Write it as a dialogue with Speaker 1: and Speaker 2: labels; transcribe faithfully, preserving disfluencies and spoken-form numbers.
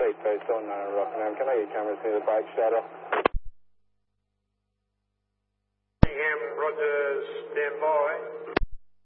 Speaker 1: eight face on uh, Rockingham. Can I get cameras near the bike shadow?
Speaker 2: Rockingham, Roger, stand by.